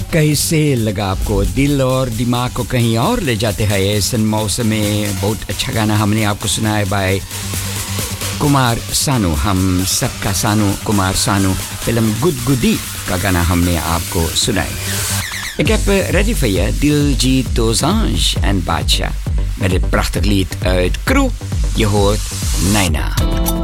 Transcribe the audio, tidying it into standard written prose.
कैसे लगा आपको? दिल और दिमाग को कहीं और ले जाते हैं ऐसे मौसम में। बहुत अच्छा गाना हमने आपको सुनाया बाय कुमार सानू, हम सबका सानू, कुमार सानू। फिल्म गुदगुदी का गाना हमने आपको सुनाया. Ik heb ready voor je Diljit Dosanjh en Bacha met het prachtig lied uit Crew. Je hoort Naina.